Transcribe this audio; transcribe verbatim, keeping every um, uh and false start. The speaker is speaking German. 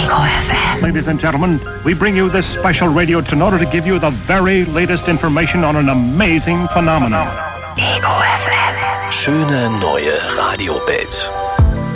Ego F M. Ladies and gentlemen, we bring you this special radio in order to give you the very latest information on an amazing phenomenon. Ego F M. Schöne neue Radiowelt.